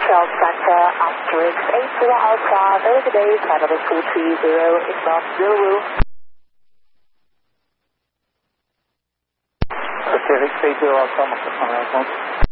Delta Asterisk 80 Alpha, very good day, flight number 430, inbound Zulu. Pacific 30 Alpha,